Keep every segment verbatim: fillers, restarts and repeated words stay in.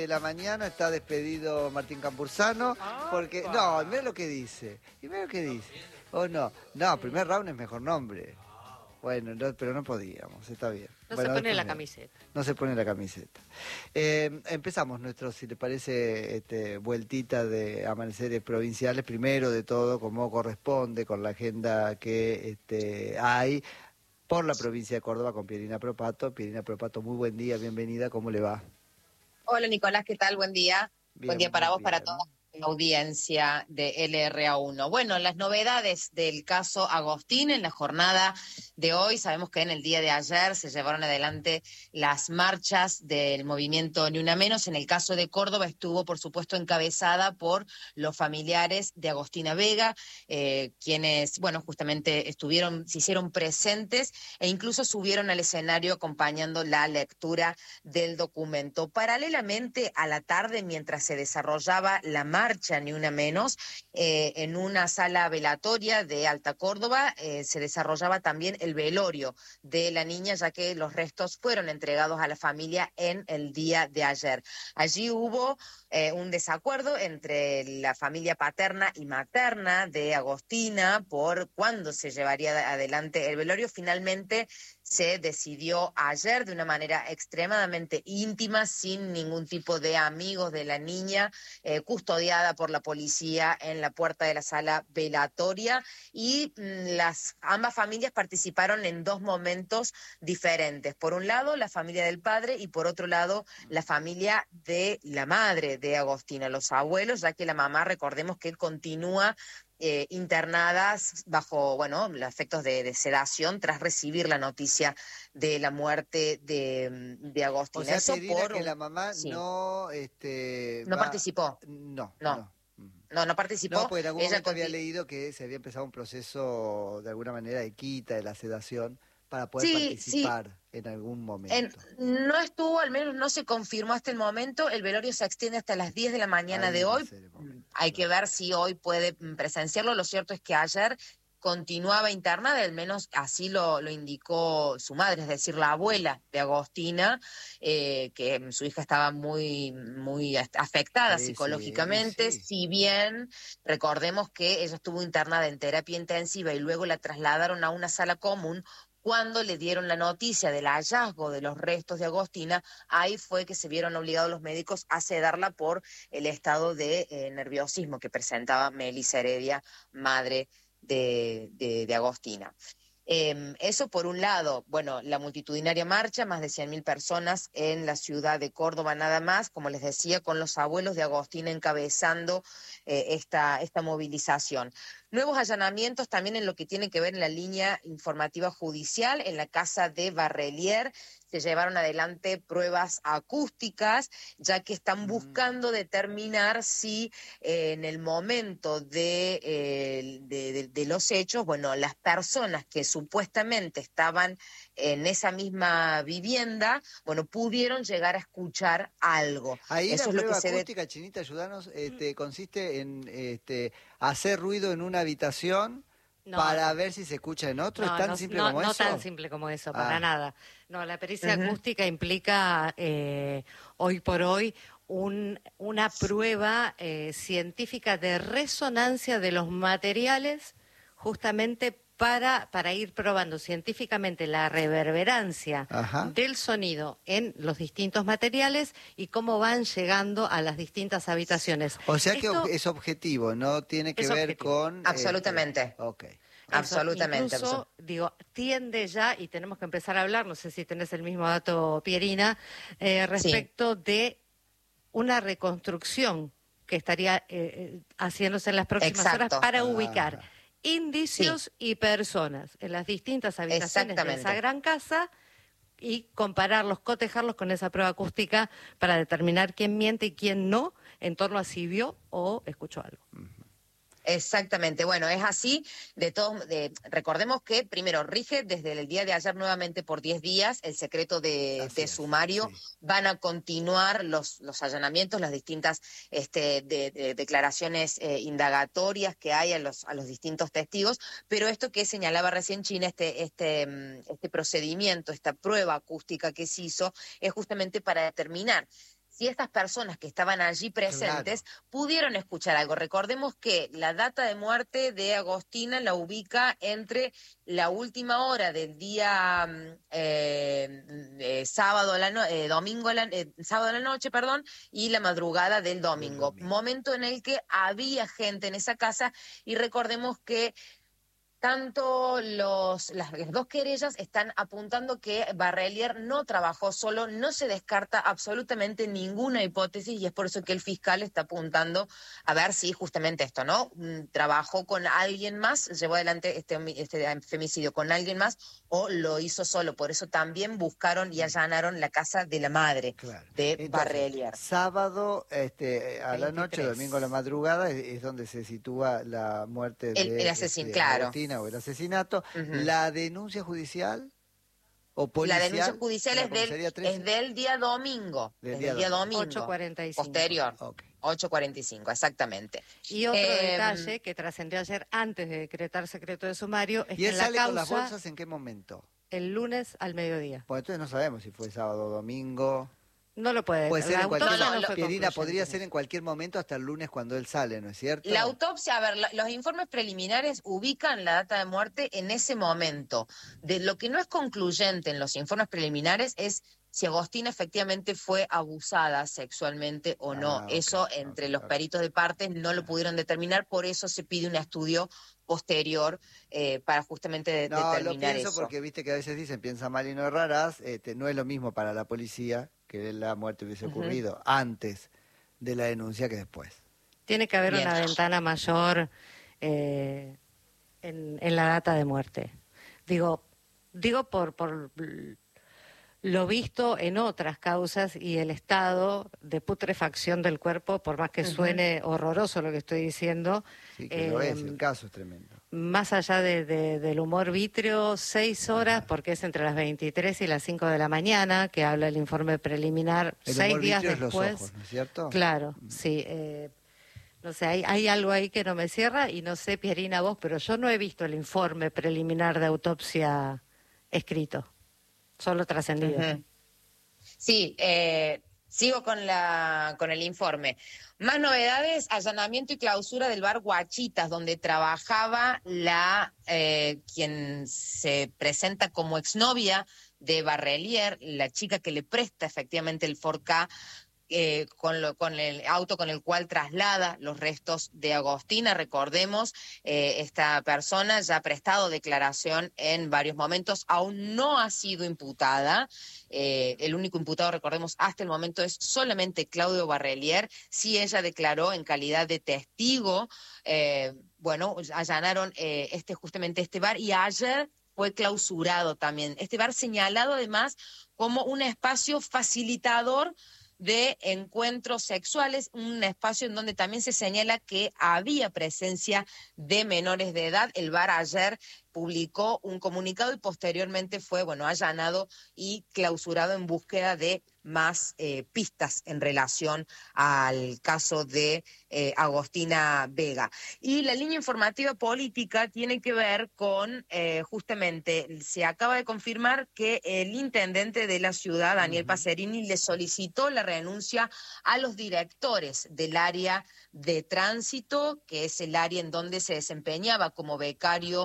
De la mañana está despedido Martín Campursano, porque... No, mira lo que dice. Y mira lo que dice. ¿O no? No, primer round es mejor nombre. Bueno, no, pero no podíamos, está bien. No bueno, se pone la bien. camiseta. No se pone la camiseta. Eh, empezamos nuestro, si le parece, este, vueltita de amaneceres provinciales. Primero de todo, como corresponde, con la agenda que este, hay por la provincia de Córdoba con Pierina Propato. Pierina Propato, muy buen día, bienvenida, ¿cómo le va? Hola Nicolás, ¿qué tal? Buen día. Bien, Buen día para vos, bien. para toda la audiencia de L R A uno. Bueno, las novedades del caso Agostín en la jornada de hoy. Sabemos que en el día de ayer se llevaron adelante las marchas del movimiento Ni Una Menos. En el caso de Córdoba estuvo, por supuesto, encabezada por los familiares de Agostina Vega, eh, quienes, bueno, justamente estuvieron, se hicieron presentes e incluso subieron al escenario acompañando la lectura del documento. Paralelamente a la tarde, mientras se desarrollaba la marcha Ni Una Menos, eh, en una sala velatoria de Alta Córdoba, eh, se desarrollaba también el velorio de la niña, ya que los restos fueron entregados a la familia en el día de ayer. Allí hubo eh, un desacuerdo entre la familia paterna y materna de Agostina por cuándo se llevaría adelante el velorio. Finalmente se decidió ayer de una manera extremadamente íntima, sin ningún tipo de amigos de la niña, eh, custodiada por la policía en la puerta de la sala velatoria, y mmm, las ambas familias participaron en dos momentos diferentes. Por un lado, la familia del padre, y por otro lado, la familia de la madre de Agostina, los abuelos, ya que la mamá, recordemos que continúa Eh, internadas bajo, bueno, los efectos de, de sedación tras recibir la noticia de la muerte de, de Agostina. O sea, Eso Pierina, por que un... la mamá sí. no... Este, no va... participó. No, No. no. No, no participó. No, porque en algún Ella momento había conti... leído que se había empezado un proceso de alguna manera de quita de la sedación para poder Sí, participar sí. en algún momento. En, no estuvo, al menos no se confirmó hasta el momento. El velorio se extiende hasta las diez de la mañana Ahí de va a hoy. ser el momento, Hay claro. que ver si hoy puede presenciarlo. Lo cierto es que ayer continuaba internada, al menos así lo, lo indicó su madre, es decir, la abuela de Agostina, eh, que su hija estaba muy, muy afectada Sí, psicológicamente, sí, sí. si bien recordemos que ella estuvo internada en terapia intensiva y luego la trasladaron a una sala común. Cuando le dieron la noticia del hallazgo de los restos de Agostina, ahí fue que se vieron obligados los médicos a sedarla por el estado de eh, nerviosismo que presentaba Melissa Heredia, madre de, de, de Agostina. Eh, eso por un lado. Bueno, la multitudinaria marcha, más de cien mil personas en la ciudad de Córdoba nada más, como les decía, con los abuelos de Agostina encabezando eh, esta, esta movilización. Nuevos allanamientos también en lo que tiene que ver en la línea informativa judicial, en la casa de Barrelier. Se llevaron adelante pruebas acústicas, ya que están buscando determinar si eh, en el momento de, eh, de, de, de los hechos, bueno, las personas que supuestamente estaban en esa misma vivienda, bueno, pudieron llegar a escuchar algo. Ahí Eso la es lo prueba que se acústica, Chinita, ayúdanos, este, consiste en este, hacer ruido en una habitación. No, para no. ver si se escucha en otro. No, ¿Es tan no, simple no, como no eso? No tan simple como eso, para ah. nada. No, la pericia Uh-huh. acústica implica eh, hoy por hoy un, una prueba eh, científica de resonancia de los materiales, justamente para, para ir probando científicamente la reverberancia Ajá. del sonido en los distintos materiales y cómo van llegando a las distintas habitaciones. O sea Esto que es objetivo, no tiene que ver objetivo. con... Absolutamente. Este... Ok. Eso, Absolutamente. Incluso, digo, tiende ya, y tenemos que empezar a hablar, no sé si tenés el mismo dato, Pierina, eh, respecto sí. de una reconstrucción que estaría eh, haciéndose en las próximas Exacto. horas para ah. ubicar indicios sí. y personas en las distintas habitaciones de esa gran casa y compararlos, cotejarlos con esa prueba acústica para determinar quién miente y quién no en torno a si vio o escuchó algo. Uh-huh. Exactamente, bueno, es así. De todos, de, recordemos que primero rige desde el día de ayer nuevamente por diez días el secreto de, de sumario. Sí. Van a continuar los, los allanamientos, las distintas este, de, de declaraciones eh, indagatorias que hay a los, a los distintos testigos, pero esto que señalaba recién China, este, este, este procedimiento, esta prueba acústica que se hizo, es justamente para determinar si estas personas que estaban allí presentes Claro. pudieron escuchar algo. Recordemos que la data de muerte de Agostina la ubica entre la última hora del día eh, eh, sábado a la no eh, domingo a la, eh, sábado a la noche, perdón, y la madrugada del domingo, domingo. momento en el que había gente en esa casa, y recordemos que tanto los, las, las dos querellas están apuntando que Barrelier no trabajó solo, no se descarta absolutamente ninguna hipótesis, y es por eso que el fiscal está apuntando a ver si justamente esto, ¿no? Trabajó con alguien más, llevó adelante este, este femicidio con alguien más, o lo hizo solo. Por eso también buscaron y allanaron la casa de la madre Claro. de Entonces, Barrelier. sábado este, a la veintitrés. noche, domingo a la madrugada, es, es donde se sitúa la muerte El- de el asesin- este, claro. Agostina, o el asesinato. Ujú. La denuncia judicial o La policial. denuncia judicial de la es del, comisaría trece. es del día domingo, Del es día del día domingo. domingo, ocho cuarenta y cinco. posterior, Ok. ocho cuarenta y cinco, exactamente. Y otro Eh, detalle que trascendió ayer antes de decretar secreto de sumario es ¿Y que él en la sale con las causa bolsas en qué momento? el lunes al mediodía. Pues entonces no sabemos si fue sábado o domingo. No lo puede. Puede ser la en cualquier autopsia no, no lo- fue Pirina, concluyente. podría ser en cualquier momento hasta el lunes cuando él sale, ¿no es cierto? La autopsia, a ver, la- los informes preliminares ubican la data de muerte en ese momento. De lo que no es concluyente en los informes preliminares es si Agostina efectivamente fue abusada sexualmente o no. Ah, ok, Eso ok, entre los ok. peritos de partes no lo pudieron determinar, por eso se pide un estudio posterior eh, para justamente de- No, lo determinar pienso eso. porque viste que a veces dicen, piensa mal y no errarás, este, no es lo mismo para la policía que la muerte hubiese Ujú. ocurrido antes de la denuncia que después. Tiene que haber Bien. una ventana mayor eh, en, en la data de muerte. Digo, digo por, por lo visto en otras causas y el estado de putrefacción del cuerpo, por más que Ujú. suene horroroso lo que estoy diciendo, Sí, que lo es, eh, el caso es tremendo. más allá de, de- del humor vítreo, seis horas, Ajá. porque es entre las veintitrés y las cinco de la mañana, que habla el informe preliminar, El seis humor días vítreo es después. los ojos, ¿no es cierto? Claro, sí. eh, no sé, hay, hay algo ahí que no me cierra y no sé, Pierina, vos, pero yo no he visto el informe preliminar de autopsia escrito, solo trascendido. Ujú. Sí, eh, sigo con la con el informe. Más novedades: allanamiento y clausura del bar Guachitas, donde trabajaba la eh, quien se presenta como exnovia de Barrelier, la chica que le presta efectivamente el Ford Ka. Eh, con, lo, con el auto con el cual traslada los restos de Agostina. Recordemos, eh, esta persona ya ha prestado declaración en varios momentos, aún no ha sido imputada. Eh, el único imputado, recordemos, hasta el momento es solamente Claudio Barrelier. Sí, ella declaró en calidad de testigo. Eh, bueno, allanaron eh, este, justamente este bar, y ayer fue clausurado también. Este bar señalado además como un espacio facilitador de encuentros sexuales, un espacio en donde también se señala que había presencia de menores de edad. El bar ayer publicó un comunicado y posteriormente fue, bueno, allanado y clausurado en búsqueda de más eh, pistas en relación al caso de eh, Agostina Vega. Y la línea informativa política tiene que ver con, eh, justamente, se acaba de confirmar que el intendente de la ciudad, Daniel Ujú. Pacerini, le solicitó la renuncia a los directores del área de tránsito, que es el área en donde se desempeñaba como becario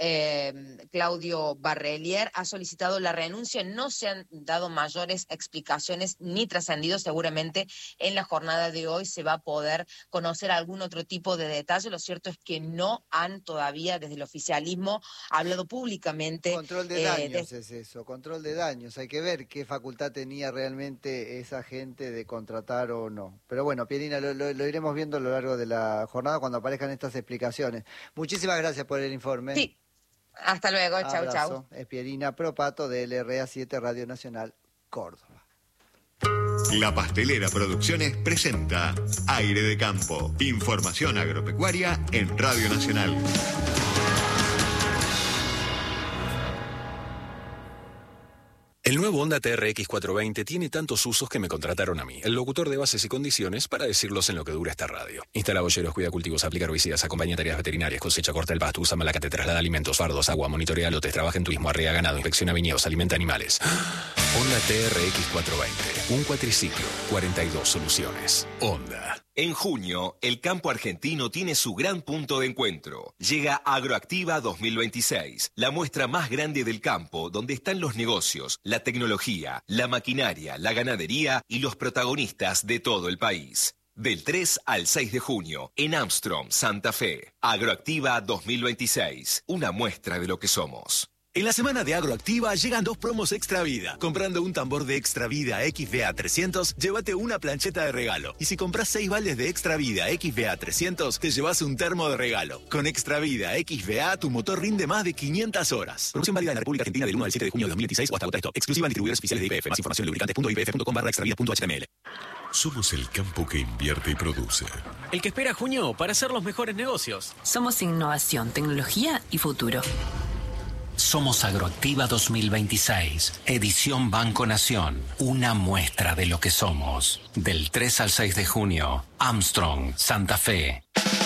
eh, Claudio Barrelier. Ha solicitado la renuncia, no se han dado mayores explicaciones ni trascendido. Seguramente en la jornada de hoy se va a poder conocer algún otro tipo de detalle. Lo cierto es que no han todavía desde el oficialismo hablado públicamente. Control de eh, daños de- es eso, control de daños. Hay que ver qué facultad tenía realmente esa gente de contratar o no. Pero bueno, Pierina, lo, lo- lo iremos viendo a lo largo de la jornada cuando aparezcan estas explicaciones. Muchísimas gracias por el informe. Sí, hasta luego, chau, chau. Abrazo. Es Pierina Propato de L R A siete Radio Nacional Córdoba. La Pastelera Producciones presenta Aire de Campo. Información agropecuaria en Radio Nacional. El nuevo Honda T R X cuatrocientos veinte tiene tantos usos que me contrataron a mí, el locutor de bases y condiciones, para decirlos en lo que dura esta radio. Instala boyeros, cuida cultivos, aplica herbicidas, acompaña tareas veterinarias, cosecha, corta el pasto, usa malacate, traslada alimentos, fardos, agua, monitorea lotes, trabaja en turismo, arrea ganado, inspecciona viñedos, alimenta animales. Honda T R X cuatrocientos veinte, un cuatriciclo, cuarenta y dos soluciones. Honda. En junio, el campo argentino tiene su gran punto de encuentro. Llega Agroactiva dos mil veintiséis, la muestra más grande del campo, donde están los negocios, la tecnología, la maquinaria, la ganadería y los protagonistas de todo el país. Del tres al seis de junio, en Armstrong, Santa Fe. Agroactiva dos mil veintiséis, una muestra de lo que somos. En la semana de Agroactiva llegan dos promos Extra Vida. Comprando un tambor de Extra Vida X V A trescientos, llévate una plancheta de regalo. Y si compras seis vales de Extra Vida X V A trescientos, te llevas un termo de regalo. Con Extra Vida X V A, tu motor rinde más de quinientas horas. Promoción válida en la República Argentina del uno al siete de junio de dos mil veintiséis o hasta agota stock. Exclusiva en distribuidores oficiales de I P F. Más información en lubricantes punto i p f punto com barra extravida punto h t m l. Somos el campo que invierte y produce. El que espera junio para hacer los mejores negocios. Somos innovación, tecnología y futuro. Somos Agroactiva dos mil veintiséis, edición Banco Nación, una muestra de lo que somos. Del tres al seis de junio, Armstrong, Santa Fe.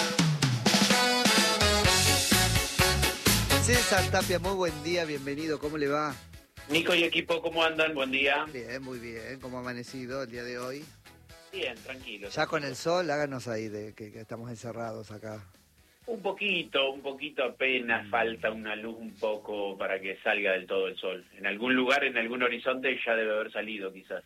César Tapia, muy buen día, bienvenido, ¿cómo le va? Nico y equipo, ¿cómo andan? Buen día. Bien, muy bien, ¿cómo ha amanecido el día de hoy? Bien, tranquilo. Ya tranquilo. con el sol, háganos ahí de que, que estamos encerrados acá. Un poquito, un poquito apenas, falta una luz un poco para que salga del todo el sol. En algún lugar, en algún horizonte ya debe haber salido quizás.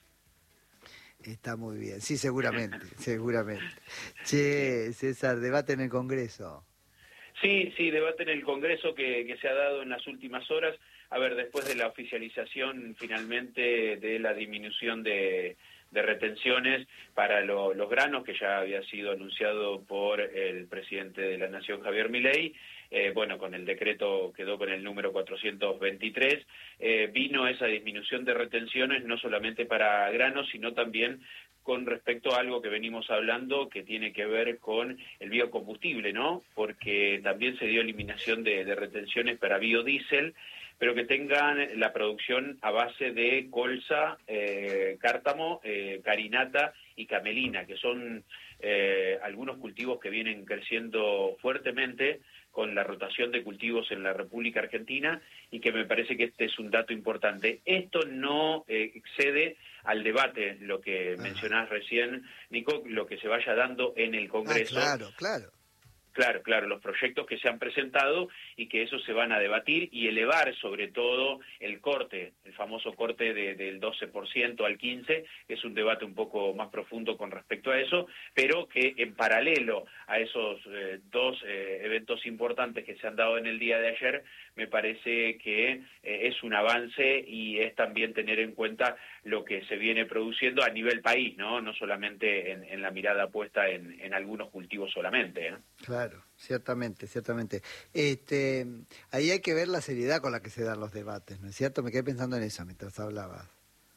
Está muy bien, sí, seguramente, seguramente. Che, César, debate en el Congreso. Sí, sí, debate en el Congreso que, que se ha dado en las últimas horas. A ver, después de la oficialización finalmente de la disminución de... de retenciones para lo, los granos, que ya había sido anunciado por el presidente de la Nación, Javier Milei, eh, bueno, con el decreto quedó con el número cuatrocientos veintitrés, eh, vino esa disminución de retenciones no solamente para granos, sino también con respecto a algo que venimos hablando que tiene que ver con el biocombustible, ¿no? Porque también se dio eliminación de, de retenciones para biodiesel, pero que tengan la producción a base de colza, eh, cártamo, eh, carinata y camelina, que son eh, algunos cultivos que vienen creciendo fuertemente con la rotación de cultivos en la República Argentina y que me parece que este es un dato importante. Esto no eh, excede al debate, lo que mencionás recién, Nico, lo que se vaya dando en el Congreso. Ah, claro, claro. Claro, claro, los proyectos que se han presentado y que esos se van a debatir y elevar sobre todo el corte, el famoso corte de, del doce por ciento al quince por ciento, que es un debate un poco más profundo con respecto a eso, pero que en paralelo a esos eh, dos eh, eventos importantes que se han dado en el día de ayer, me parece que eh, es un avance y es también tener en cuenta lo que se viene produciendo a nivel país, no, no solamente en, en la mirada puesta en, en algunos cultivos solamente, ¿eh? Claro, ciertamente, ciertamente. Este, ahí hay que ver la seriedad con la que se dan los debates, ¿no es cierto? Me quedé pensando en eso mientras hablabas.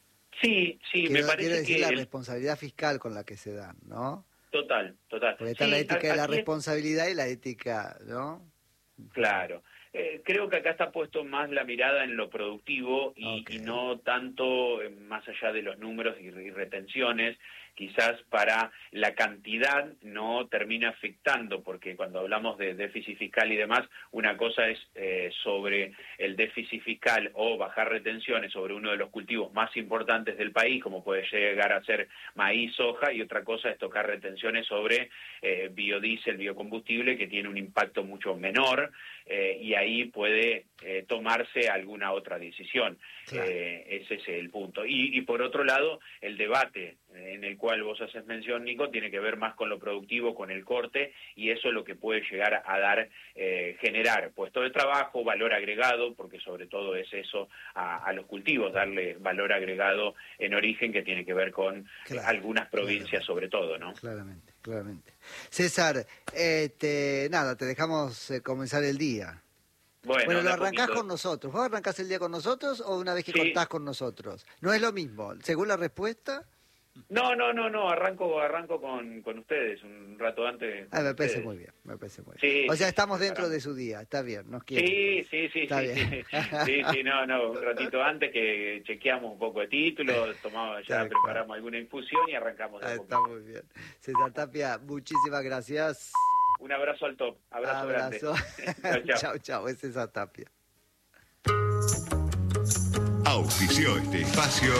Sí, sí, quiero, me parece quiero decir que... la el... responsabilidad fiscal con la que se dan, ¿no? Total, total. Porque está sí, la ética de la aquí... responsabilidad y la ética, ¿no? Claro. Eh, creo que acá está puesto más la mirada en lo productivo y, okay. y no tanto eh, más allá de los números y, y retenciones. Quizás para la cantidad no termina afectando, porque cuando hablamos de déficit fiscal y demás, una cosa es eh, sobre el déficit fiscal o bajar retenciones sobre uno de los cultivos más importantes del país, como puede llegar a ser maíz, soja, y otra cosa es tocar retenciones sobre eh, biodiesel, biocombustible, que tiene un impacto mucho menor, eh, y ahí puede eh, tomarse alguna otra decisión. Claro. Eh, ese es el punto. Y, y por otro lado, el debate en el cual vos haces mención, Nico, tiene que ver más con lo productivo, con el corte, y eso es lo que puede llegar a dar, eh, generar puesto de trabajo, valor agregado, porque sobre todo es eso a, a los cultivos, darle valor agregado en origen, que tiene que ver con claro, algunas provincias sobre todo, ¿no? Claramente, claramente. César, este, nada, te dejamos eh, comenzar el día. Bueno, bueno lo arrancás poquito. Con nosotros. ¿Vos arrancás el día con nosotros o una vez que sí. contás con nosotros? No es lo mismo. Según la respuesta... No, no, no, no, arranco arranco con, con ustedes un rato antes. Ah, me parece muy bien, me parece muy bien. Sí, o sea, sí, estamos dentro para... de su día, está bien, nos quieren. Sí, sí, sí, está sí, bien. sí, sí, sí, no, no, un ratito antes que chequeamos un poco de títulos, tomamos, ya está preparamos claro. alguna infusión y arrancamos. Ah, está muy bien. César Tapia, muchísimas gracias. Un abrazo al top, abrazo, abrazo. grande. Chao, chao, es César Tapia. Auspició este espacio.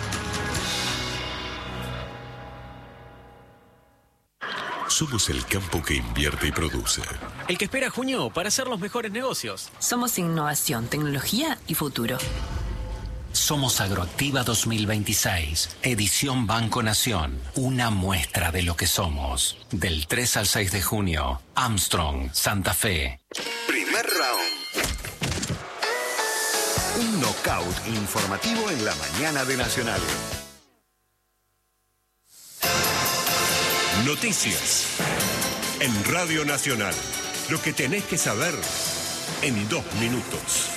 Somos el campo que invierte y produce. El que espera a junio para hacer los mejores negocios. Somos innovación, tecnología y futuro. Somos Agroactiva dos mil veintiséis, edición Banco Nación. Una muestra de lo que somos. Del tres al seis de junio, Armstrong, Santa Fe. Primer round. Un knockout informativo en la mañana de Nacional. Noticias. En Radio Nacional. Lo que tenés que saber en dos minutos.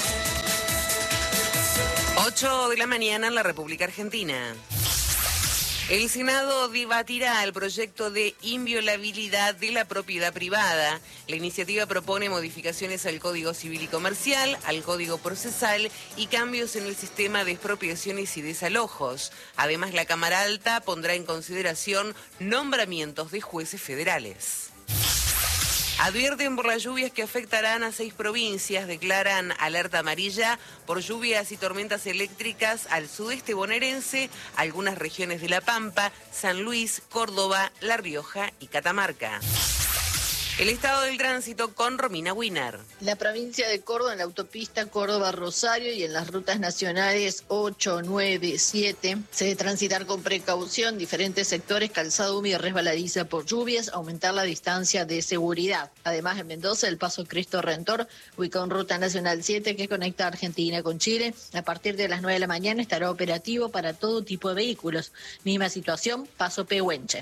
ocho de la mañana en la República Argentina. El Senado debatirá el proyecto de inviolabilidad de la propiedad privada. La iniciativa propone modificaciones al Código Civil y Comercial, al Código Procesal y cambios en el sistema de expropiaciones y desalojos. Además, la Cámara Alta pondrá en consideración nombramientos de jueces federales. Advierten por las lluvias que afectarán a seis provincias, declaran alerta amarilla por lluvias y tormentas eléctricas al sudeste bonaerense, algunas regiones de La Pampa, San Luis, Córdoba, La Rioja y Catamarca. El estado del tránsito con Romina Wiener. La provincia de Córdoba, en la autopista Córdoba-Rosario y en las rutas nacionales ocho, nueve, siete, se debe transitar con precaución diferentes sectores, calzada húmeda y resbaladiza por lluvias, aumentar la distancia de seguridad. Además, en Mendoza, el paso Cristo Redentor, ubicado en ruta nacional siete, que conecta Argentina con Chile, a partir de las nueve de la mañana estará operativo para todo tipo de vehículos. Misma situación, paso Pehuenche.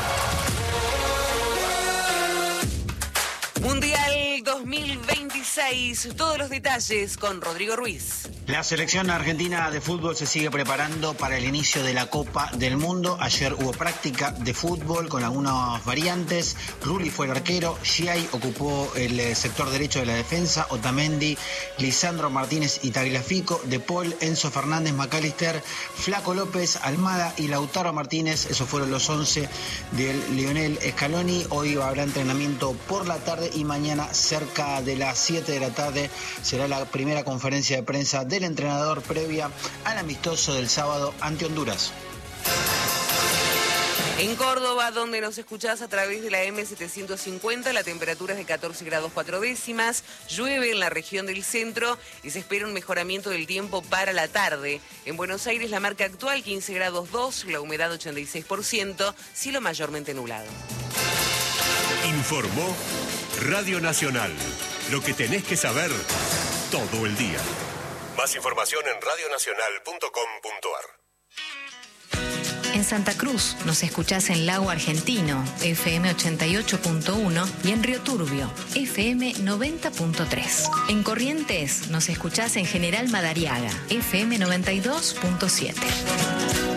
Mundial dos mil veintiséis, todos los detalles con Rodrigo Ruiz. La selección argentina de fútbol se sigue preparando para el inicio de la Copa del Mundo. Ayer hubo práctica de fútbol con algunas variantes. Rulli fue el arquero, Giai ocupó el sector derecho de la defensa, Otamendi, Lisandro Martínez y Tagliafico, De Paul, Enzo Fernández, McAllister, Flaco López, Almada y Lautaro Martínez. Esos fueron los once del Lionel Scaloni. Hoy habrá entrenamiento por la tarde y mañana cerca de las siete de la tarde será la primera conferencia de prensa del entrenador previa al amistoso del sábado ante Honduras. En Córdoba, donde nos escuchás a través de la eme setecientos cincuenta, la temperatura es de catorce grados cuatro décimas, llueve en la región del centro y se espera un mejoramiento del tiempo para la tarde. En Buenos Aires, la marca actual quince grados dos, la humedad ochenta y seis por ciento, cielo mayormente nublado. Informó Radio Nacional. Lo que tenés que saber todo el día. Más información en radio nacional punto com punto ar. En Santa Cruz nos escuchás en Lago Argentino, efe eme ochenta y ocho punto uno, y en Río Turbio, efe eme noventa punto tres. En Corrientes nos escuchás en General Madariaga, efe eme noventa y dos punto siete.